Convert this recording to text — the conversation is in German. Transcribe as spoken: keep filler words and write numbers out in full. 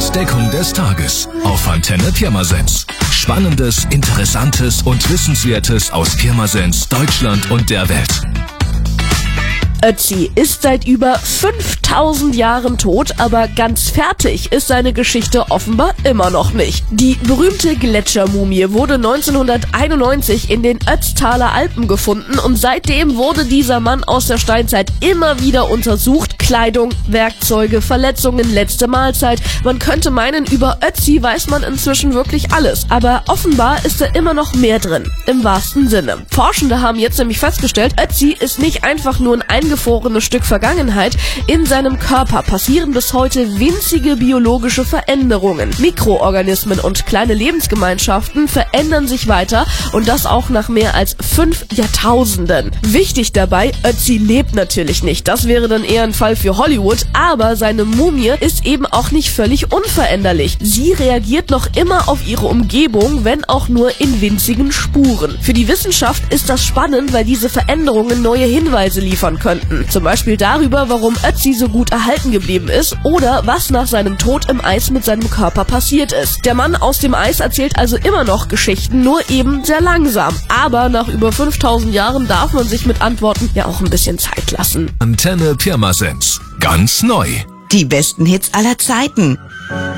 Entdeckung des Tages auf Antenne Pirmasens. Spannendes, Interessantes und Wissenswertes aus Pirmasens, Deutschland und der Welt. Ötzi ist seit über fünftausend Jahren tot, aber ganz fertig ist seine Geschichte offenbar immer noch nicht. Die berühmte Gletschermumie wurde neunzehnhunderteinundneunzig in den Ötztaler Alpen gefunden und seitdem wurde dieser Mann aus der Steinzeit immer wieder untersucht. Kleidung, Werkzeuge, Verletzungen, letzte Mahlzeit. Man könnte meinen, über Ötzi weiß man inzwischen wirklich alles, aber offenbar ist da immer noch mehr drin, im wahrsten Sinne. Forschende haben jetzt nämlich festgestellt, Ötzi ist nicht einfach nur ein eingefrorenes Stück Vergangenheit. In seinem Körper passieren bis heute winzige biologische Veränderungen. Mikroorganismen und kleine Lebensgemeinschaften verändern sich weiter und das auch nach mehr als fünf Jahrtausenden. Wichtig dabei, Ötzi lebt natürlich nicht. Das wäre dann eher ein Fall für Hollywood, aber seine Mumie ist eben auch nicht völlig unveränderlich. Sie reagiert noch immer auf ihre Umgebung, wenn auch nur in winzigen Spuren. Für die Wissenschaft ist das spannend, weil diese Veränderungen neue Hinweise liefern könnten. Zum Beispiel darüber, warum Ötzi so gut erhalten geblieben ist oder was nach seinem Tod im Eis mit seinem Körper passiert ist. Der Mann aus dem Eis erzählt also immer noch Geschichten, nur eben sehr langsam. Aber nach über fünftausend Jahren darf man sich mit Antworten ja auch ein bisschen Zeit lassen. Antenne Pirmasens. Ganz neu. Die besten Hits aller Zeiten.